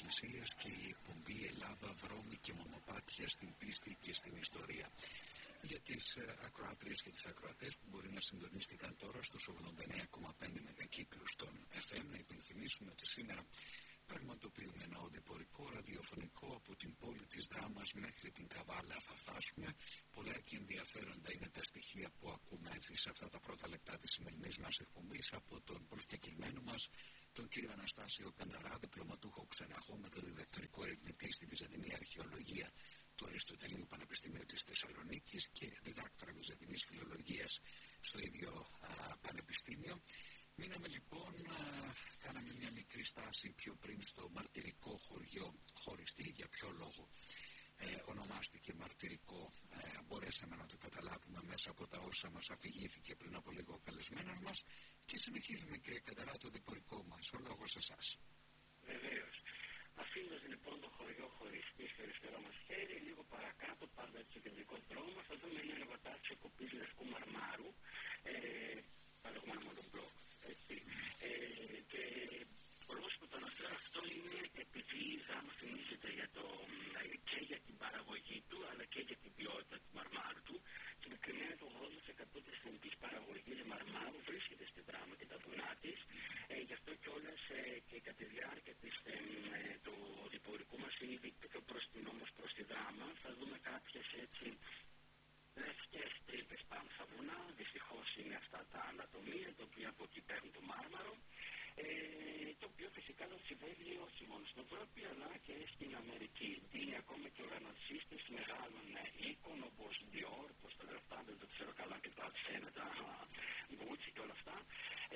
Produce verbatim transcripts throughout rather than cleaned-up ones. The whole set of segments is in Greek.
Εκκλησίας και η εκπομπή Ελλάδα, δρόμοι και μονοπάτια στην πίστη και στην ιστορία. Για τις ακροάτριες και τους ακροατές που μπορεί να συντονίστηκαν τώρα στους ογδόντα εννέα κόμμα πέντε μεγακύκλους των εφ εμ, να υπενθυμίσουμε ότι σήμερα πραγματοποιούμε ένα οδηπορικό ραδιοφωνικό από την πόλη της Δράμας μέχρι την Καβάλα. Θα φτάσουμε, πολλά και ενδιαφέροντα είναι τα στοιχεία που ακούμε έτσι σε αυτά τα πρώτα λεπτά της σημερινής μας εκπομπής από τον προσκεκλημένο μας, τον κύριο Αναστάσιο Κανταρά, διπλωματούχο ξεναγό με το διδακτορικό ερευνητή στη Βυζαντινή Αρχαιολογία του Αριστοτελείου Πανεπιστημίου της Θεσσαλονίκης και διδάκτορα Βυζαντινής Φιλολογίας στο ίδιο α, πανεπιστήμιο. Μείναμε λοιπόν, α, κάναμε μια μικρή στάση πιο πριν στο μαρτυρικό χωριό Χωριστή. Για ποιο λόγο ε, ονομάστηκε μαρτυρικό, ε, μπορέσαμε να το καταλάβουμε μέσα από τα όσα μας αφηγήθηκε πριν από λίγο ο καλεσμένος μας και συνεχίζουμε, κύριε Κανταρά, το διπορικό μας. Ο λόγος σε εσάς. Βεβαίως. Αφήνοντας λοιπόν το χωριό Χωριστή στο αριστερό μας χέρι, λίγο παρακάτω, πάντα στο κεντρικό δρόμο, θα δούμε ένα εργοτάξιο κοπής λευκού μαρμάρου, ε, παραγωγμένο με τον μπλοκ. Ε, και ο λόγος που το αναφέρω αυτό είναι επειδή η Δράμα θυμίζεται για το, και για την παραγωγή του, αλλά και για την ποιότητα του μαρμάρου του. Συγκεκριμένα το ογδόντα τοις εκατό της παραγωγής μαρμάρου βρίσκεται στη Δράμα και τα βουνά της. Ε, γι' αυτό κιόλας ε, και κατά τη διάρκεια της, ε, ε, του διπορικού μας είναι πιο μπροστινό όμως προς τη Δράμα. Θα δούμε κάποιες έτσι λευκές τρύπες πάνω στα βουνά. Δυστυχώς είναι αυτά τα ανατομία, τα οποία από εκεί παίρνουν το μάρμαρο. Ε, το οποίο φυσικά δεν συμβαίνει όχι μόνο στην Ευρώπη αλλά και στην Αμερική. Είναι ακόμα και ουρανοξύστες μεγάλων οίκων όπως Dior, όπως τα γραφτά, δεν το ξέρω καλά και τα ξένατα, Gucci και όλα αυτά. Ε,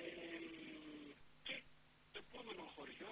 και το επόμενο χωριό,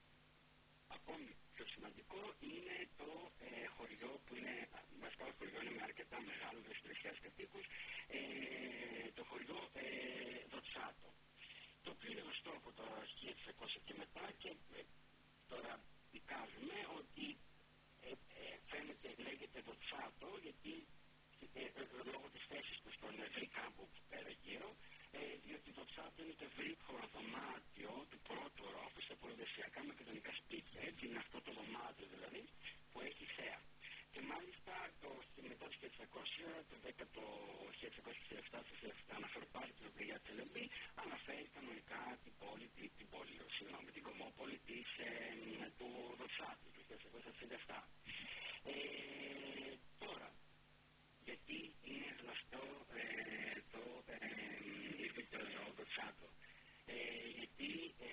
ακόμη πιο σημαντικό, είναι το ε, χωριό που είναι, βασικά το χωριό είναι με αρκετά μεγάλο, με τρεις χιλιάδες κατοίκους, ε, το χωριό ε, Δοτσάτο, το οποίο είναι γνωστό από το χίλια εξακόσια και μετά και ε, τώρα δικάζουμε ότι ε, ε, φαίνεται, λέγεται Δοτσάτο γιατί ε, ε, λόγω της θέσης του στον ευρύ κάμπο που πέρα γύρω, ε, διότι το Δοτσάτο είναι το ευρύ χωροδωμάτιο του πρώτου ορόφου στα πολυδεσιακά μακεδονικά σπίτια. Έτσι είναι αυτό το δωμάτιο δηλαδή που έχει θέα. Και μάλιστα το, μετά το χίλια εξακόσια, το χίλια εξακόσια εξήντα επτά, αναφέρω πάλι την οποία Τσελεμπή, αναφέρει κανονικά την πόλη, την, την πόλη, συγγνώμη, την κομμόπολη της, ε, του Δοτσάτου, του χίλια εξακόσια εξήντα επτά. Ε, τώρα, γιατί είναι γνωστό ε, το Ιρβιτόριο ε, Δοτσάτο, ε, γιατί ε,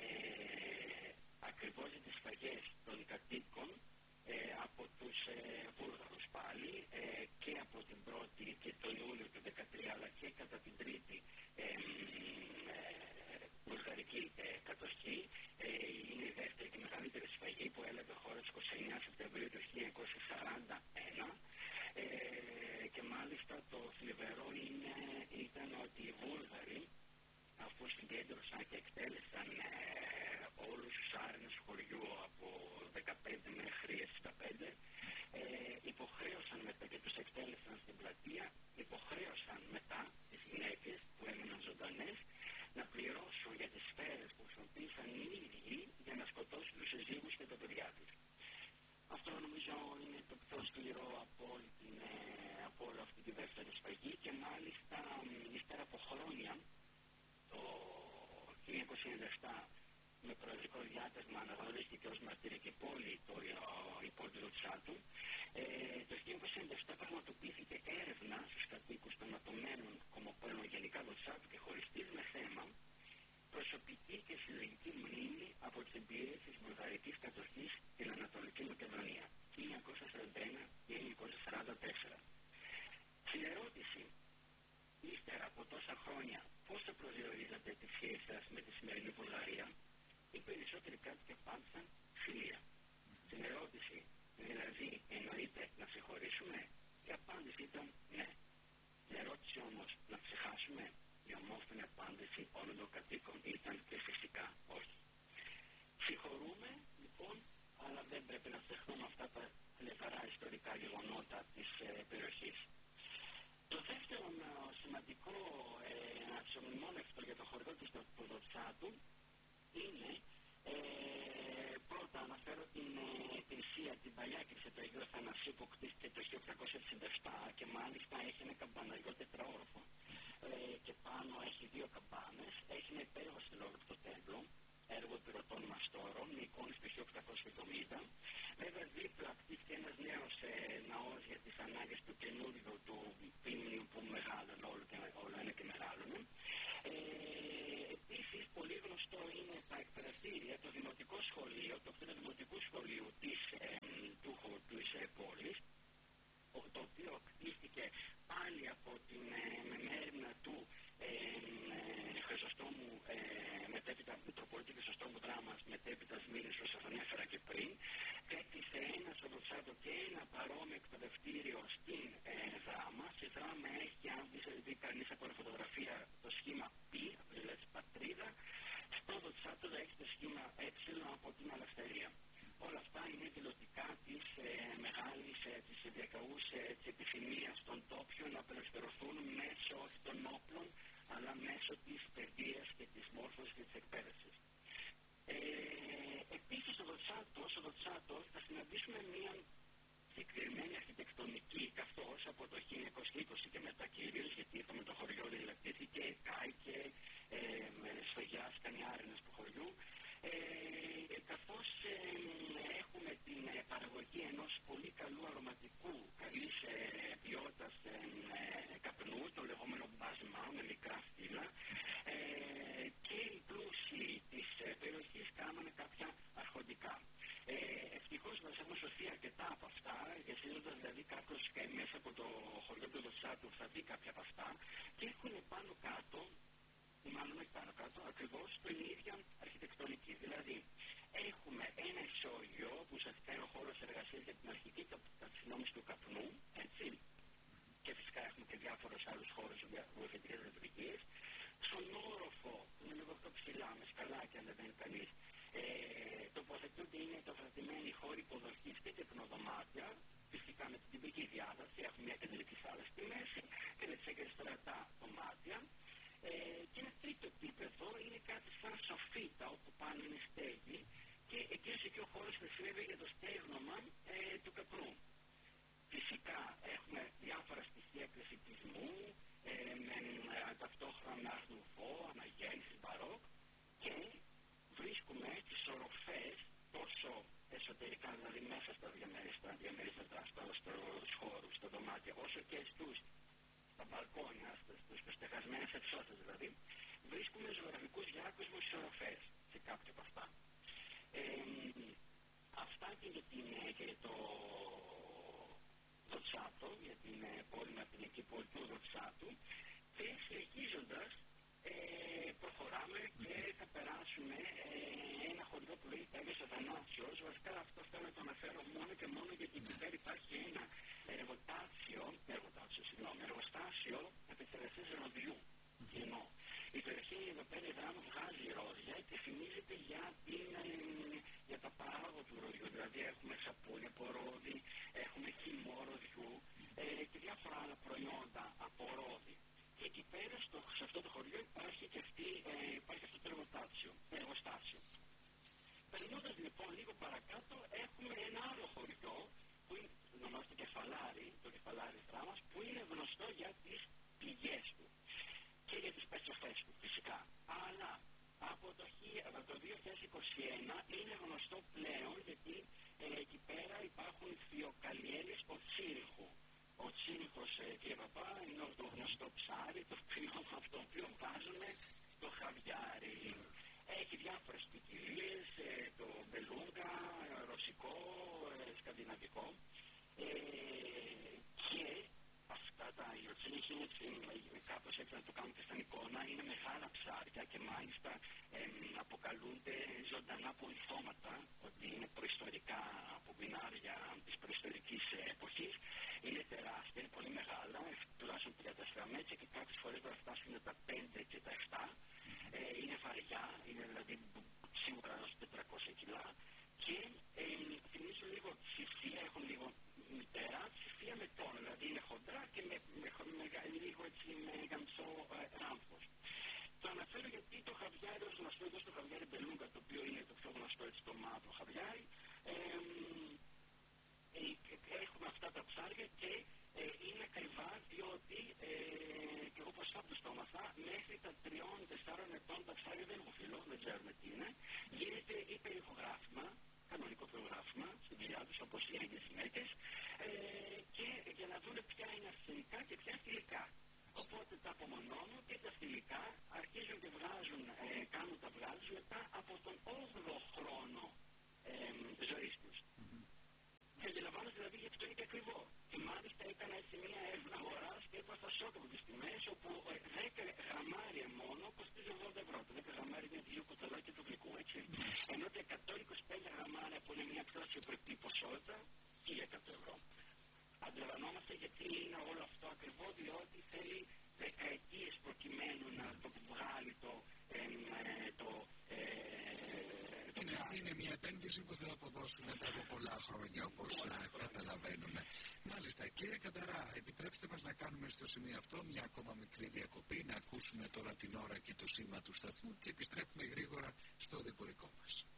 ακριβώς για τις σφαγές των κατοίκων Ε, από τους ε, Βούλγαρους πάλι ε, και από την πρώτη και τον Ιούλιο του δεκατρία αλλά και κατά την τρίτη ε, ε, βουλγαρική ε, κατοχή ε, είναι η δεύτερη και μεγαλύτερη σφαγή που έλαβε χώρα στις είκοσι εννέα Σεπτεμβρίου του χίλια εννιακόσια σαράντα ένα ε, και μάλιστα το θλιβερό είναι, ήταν ότι οι Βούλγαροι, αφού συγκέντρωσαν και εκτέλεσαν ε, όλους τους άρενες χωριού από δεκαπέντε μέχρι εξήντα πέντε, ε, υποχρέωσαν μετά και τους εκτέλεσαν στην πλατεία, υποχρέωσαν μετά τις γυναίκες που έμειναν ζωντανές να πληρώσουν για τις σφαίρες που χρησιμοποίησαν οι ίδιοι για να σκοτώσουν τους συζύγους και τα παιδιά τους. Αυτό νομίζω είναι το πιο σκληρό από όλη, την, ε, από όλη αυτή τη δεύτερη σφαγή και μάλιστα ύστερα από χρόνια το χίλια εννιακόσια ενενήντα επτά με προεδρικό διάταγμα αναγνωρίστηκε ως μαρτυρική πόλη το, η πόλη του Δοτσάτου. Ε, το χίλια εννιακόσια ενενήντα επτά πραγματοποιήθηκε έρευνα στους κατοίκους των ατομένων κομμοπόλων γενικά Δοτσάτου και Χωριστής με θέμα προσωπική και συλλογική μνήμη από τις εμπειρίες της βουλγαρικής κατοχής στην Ανατολική Μακεδονία χίλια εννιακόσια σαράντα ένα με χίλια εννιακόσια σαράντα τέσσερα. Στην ερώτηση, ύστερα από τόσα χρόνια, πώς θα προσδιορίζατε τη σχέση σας με τη σημερινή Βουλγαρία, οι περισσότεροι κάτοικοι απάντησαν φιλία. Στην ερώτηση, δηλαδή εννοείται να ξεχωρίσουμε, η απάντηση ήταν ναι. Στην ερώτηση όμως να ξεχάσουμε, η ομόφωνη απάντηση όλων των κατοίκων ήταν και φυσικά όχι. Συγχωρούμε λοιπόν, αλλά δεν πρέπει να ξεχνούμε αυτά τα θλιβερά ιστορικά γεγονότα της ε, περιοχής. Το δεύτερο ε, σημαντικό ε, αξιομνημόνευτο για το χωριό του Δοτσάτου είναι ε, πρώτα αναφέρω την ε, συγκεκριμένη αρχιτεκτονική, καθώς από το χίλια εννιακόσια είκοσι και μετά κυρίως, γιατί είπαμε το χωριό διελακτήθηκε, κάηκε, ε, σφαγιάστηκαν οι άρενες του χωριού, ε, καθώς ε, έχουμε την ε, παραγωγή ενός πολύ καλού αρωματικού, καλής ε, ποιότητας ε, ε, καπνού, το λεγόμενο μπάσμα με μικρά φύλλα, ε, και οι πλούσιοι της ε, περιοχής κάνανε κάποια αρχοντικά. Ε, ευτυχώς μας έχουν σωθεί αρκετά από αυτά, διασύνοντας δηλαδή κάποιος μέσα από το χωριό του Δοξάτου θα δει κάποια από αυτά και έχουν πάνω κάτω, μάλλον όχι πάνω κάτω, ακριβώς την ίδια αρχιτεκτονική. Δηλαδή, έχουμε ένα ισόγειο που ουσιαστικά είναι ο χώρος εργασίας για την αρχική ταξινόμηση του καπνού, έτσι, και φυσικά έχουμε και διάφορους άλλους χώρους βοηθητικές λειτουργίες. Στον όροφο, που είναι λίγο πιο ψηλά, με σκαλάκια, αν δεν είναι κανείς, ε, τοποθετούνται είναι τοποθετημένοι χώροι υποδοχής και τεκνοδωμάτια, φυσικά με την τυπική διάδραση, έχουμε μια κεντρική θάλασσα στη μέση και με τις εγκαιστρατά δωμάτια. Ε, και ένα τρίτο επίπεδο είναι κάτι σαν σοφίτα, όπου πάνω είναι στέγη και εκεί εκεί ο χώρος χρησιμεύει για το στέγνομα ε, του καπνού. Φυσικά έχουμε διάφορα στοιχεία κλασικισμού, ε, με ε, ταυτόχρονα με αρνουβό, αναγέννηση, μπαρόκ και βρίσκουμε τις οροφές τόσο εσωτερικά, δηλαδή μέσα στα διαμέριστα, διαμέριστα, στους χώρους, στα δωμάτια, όσο και στους στα μπαλκόνια, στους στεγασμένες εξώθες δηλαδή, βρίσκουμε ζωγραφικούς διάκοσμους στις οροφές σε κάποια από αυτά. Ε, αυτά και για, την, για το Δοξάτο, για την πόλη μαρτινική πόλη του Δοξάτου, και συνεχίζοντας ε, προχωράμε και θα περάσουμε ε, ένα χωριό που λέγεται Άγιος Αθανάσιος. Βασικά αυτό θέλω να το αναφέρω μόνο και μόνο γιατί εκεί πέρα υπάρχει ένα εργοτάξιο, εργοτάξιο, συγγνώμη, εργοστάσιο επεξεργασίας ροδιού. Τι εννοώ. Η περιοχή εδώ πέρα η Δράμου βγάζει ρόδια και φημίζεται για, την, ε, για τα παράγωγα του ροδιού. Δηλαδή έχουμε σαπούνι από ρόδι, έχουμε χυμό ροδιού ε, και διάφορα άλλα προϊόντα από ρόδι. Και εκεί πέρα στο, σε αυτό το χωριό υπάρχει και αυτή, ε, υπάρχει αυτό το εργοστάσιο. Περνώντας λοιπόν λίγο παρακάτω έχουμε ένα άλλο χωριό που είναι, ονομάζεται Κεφαλάρι, το Κεφαλάρι Δράμας, που είναι γνωστό για τις πηγές του και για τις περιστροφές του φυσικά. Αλλά από το, το δύο χιλιάδες είκοσι ένα είναι γνωστό πλέον γιατί ε, εκεί πέρα υπάρχουν θειοκαλλιέργειες οτσίλχου. Ο τσίλχος, ε, κύριε Παπά, είναι το γνωστό ψάρι, το οποίο αυτό το οποίο βάζουν το χαβιάρι. Έχει διάφορες ποικιλίες, ε, το μπελούγκα, ρωσικό, ε, σκανδιναβικό. Ε, και αυτά τα ιωτσίλιχη είναι κάπως έτσι να το κάνουμε και στην εικόνα, είναι μεγάλα ψάρια και μάλιστα ε, αποκαλούνται ζωντανά πολυθώματα, ότι είναι προϊστορικά από πινάρια της προϊστορικής εποχής. Είναι τεράστια, είναι πολύ μεγάλα, τουλάχιστον τριάντα τέσσερα μέτρα και κάποιες φορές θα φτάσουν τα πέντε και τα επτά. Ε, είναι βαριά, είναι δηλαδή σίγουρα έως τετρακόσια κιλά. Και ε, θυμίζω λίγο ψηφία, έχουν λίγο μητέρα, ψηφία με τόνο, δηλαδή είναι χοντρά και με, με, με, με λίγο έτσι με γαμψό ε, ράμφος. Το αναφέρω γιατί το χαβιάρι ως γνωστό εδώ στο χαβιάρι μπελούγκα, το οποίο είναι το πιο γνωστό έτσι το μαύρο χαβιάρι, ε, ε, έχουμε αυτά τα ψάρια και ε, είναι ακριβά διότι ε, και εγώ πως αυτό το έμαθα, μέχρι τα τριών τεσσάρων ετών τα ψάρια δεν έχουν φύλλο, δεν ξέρουμε τι είναι, γίνεται υπερηχογράφημα, κανονικό προγράφημα στην κοιλιά τους όπως οι Έλληνες γυναίκες ε, και για να δουν ποια είναι αρσενικά και ποια θηλυκά. Οπότε τα απομονώνουν και τα θηλυκά αρχίζουν και βγάζουν, ε, κάνουν τα βγάζουν μετά από τον όγδοο χρόνο ε, ζωής τους. Και αντιλαμβάνονται δηλαδή γιατί το είναι και ακριβό. Και μάλιστα έκανα έτσι μια έρευνα αγοράς και είπα στα σοκ από τις τιμές όπου δέκα γραμμάρια μόνο κοστίζει ογδόντα ευρώ. Το δέκα γραμμάρια είναι δύο κουταλάκια του γλυκού, έτσι. Ενώ τα εκατόν είκοσι πέντε γραμμάρια που είναι μια πιο αξιοπρεπή ποσότητα, χίλια εκατό ευρώ. Αντιλαμβανόμαστε γιατί είναι όλο αυτό ακριβό, διότι θέλει δεκαετίες προκειμένου να το βγάλει το. Ε, το ε, Είναι, είναι μια επένδυση που θα αποδώσουν μετά από πολλά χρόνια, όπως καταλαβαίνουμε. Μάλιστα, κύριε Κανταρά, επιτρέψτε μας να κάνουμε στο σημείο αυτό μια ακόμα μικρή διακοπή, να ακούσουμε τώρα την ώρα και το σήμα του σταθμού και επιστρέφουμε γρήγορα στο διπορικό μας.